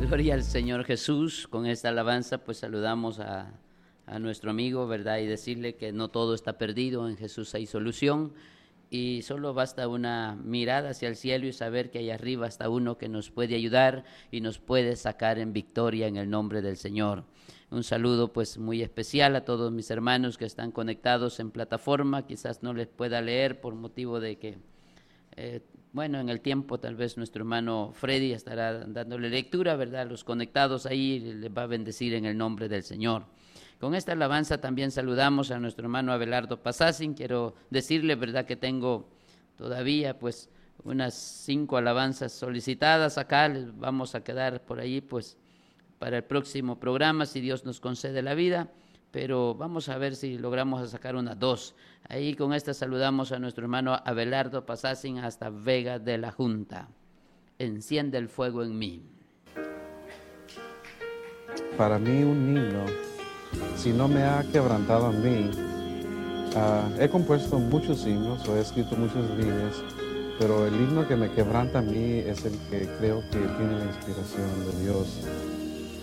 Gloria al Señor Jesús. Con esta alabanza pues saludamos a nuestro amigo, ¿verdad? Y decirle que no todo está perdido, en Jesús hay solución y solo basta una mirada hacia el cielo y saber que allá arriba está uno que nos puede ayudar y nos puede sacar en victoria en el nombre del Señor. Un saludo pues muy especial a todos mis hermanos que están conectados en plataforma. Quizás no les pueda leer por motivo de que bueno, en el tiempo tal vez nuestro hermano Freddy estará dándole lectura, ¿verdad? Los conectados ahí les va a bendecir en el nombre del Señor. Con esta alabanza también saludamos a nuestro hermano Abelardo Pasassin. Quiero decirle, ¿verdad?, que tengo todavía pues unas 5 alabanzas solicitadas acá. Les vamos a quedar por ahí pues para el próximo programa, si Dios nos concede la vida. Pero vamos a ver si logramos sacar unas 2. Ahí con esta saludamos a nuestro hermano Abelardo Pasassin hasta Vega de la Junta. Enciende el fuego en mí. Para mí un himno, si no me ha quebrantado a mí, he compuesto muchos himnos o he escrito muchas líneas, pero el himno que me quebranta a mí es el que creo que tiene la inspiración de Dios.